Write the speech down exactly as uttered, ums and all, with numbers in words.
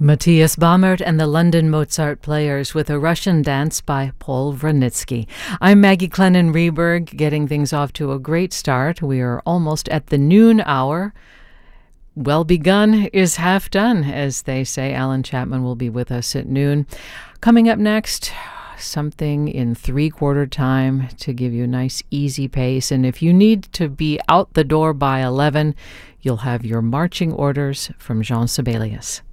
Matthias Baumert and the London Mozart Players with a Russian dance by Paul Vronitsky. I'm Maggie Clennon-Reberg, getting things off to a great start. We are almost at the noon hour. Well begun is half done, as they say. Alan Chapman will be with us at noon. Coming up next, something in three-quarter time to give you a nice, easy pace. And if you need to be out the door by eleven, you'll have your marching orders from Jean Sibelius.